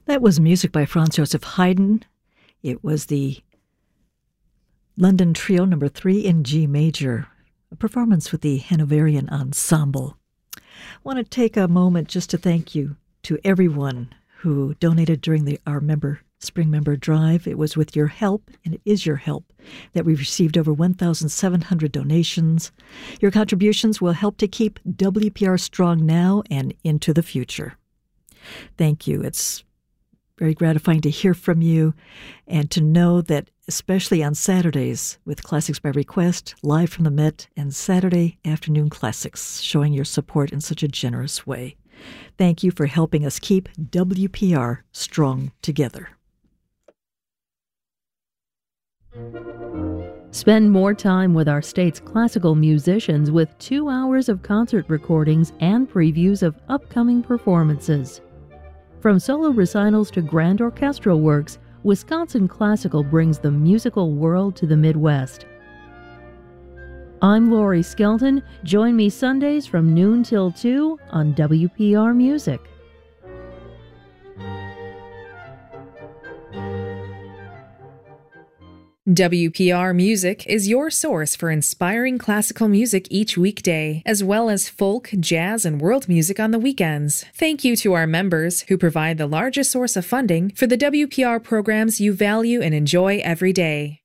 That was music by Franz Joseph Haydn. It was the London Trio No. 3 in G major, a performance with the Hanoverian Ensemble. I want to take a moment just to thank you to everyone who donated during our Spring Member Drive. It was with your help, and it is your help, that we've received over 1,700 donations. Your contributions will help to keep WPR strong now and into the future. Thank you. It's very gratifying to hear from you and to know that, especially on Saturdays with Classics by Request, live from the Met, and Saturday afternoon classics, showing your support in such a generous way. Thank you for helping us keep WPR strong together. Spend more time with our state's classical musicians with 2 hours of concert recordings and previews of upcoming performances. From solo recitals to grand orchestral works, Wisconsin Classical brings the musical world to the Midwest. I'm Lori Skelton. Join me Sundays from noon till 2 on WPR Music. WPR Music is your source for inspiring classical music each weekday, as well as folk, jazz, and world music on the weekends. Thank you to our members who provide the largest source of funding for the WPR programs you value and enjoy every day.